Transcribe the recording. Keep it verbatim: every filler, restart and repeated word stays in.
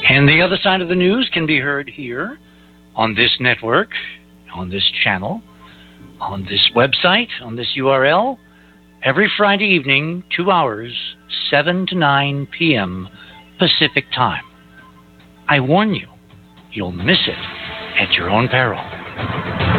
And the other side of the news can be heard here on this network, on this channel, on this website, on this U R L, every Friday evening, two hours, seven to nine p.m. Pacific time. I warn you, you'll miss it at your own peril.